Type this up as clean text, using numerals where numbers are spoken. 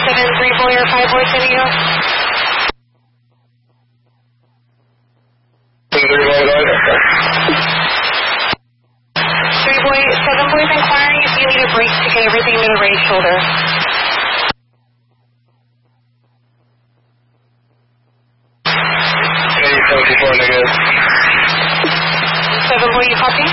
7-3 boy or 5 boy, San Diego? 3 boy, 7 boys inquiring if you need a break to get everything to the right shoulder. Hey, 74 negative. 7 boy, you copy?